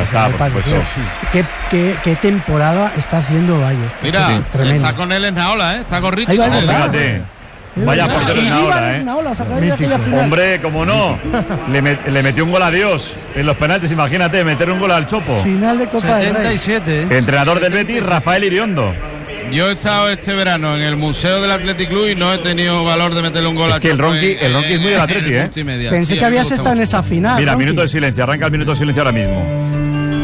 está, por supuesto. ¿Qué temporada está haciendo Valles? Mira, tremendo. está con él Esnaola, está con Richie. Ahí va, Fíjate. Vaya portero Esnaola, ¿os acordáis de aquella final? Hombre, cómo no. Le metió un gol a Dios en los penaltis, imagínate, meter un gol al Chopo. Final de Copa del Rey. 77. Entrenador del Betis, Rafael Iriondo. Yo he estado este verano en el Museo del Athletic Club y no he tenido valor de meterle un gol Es que el Ronqui es muy del Athletic, Pensé que habías estado en esa final. Mira, Ronqui. minuto de silencio, arranca el minuto de silencio ahora mismo.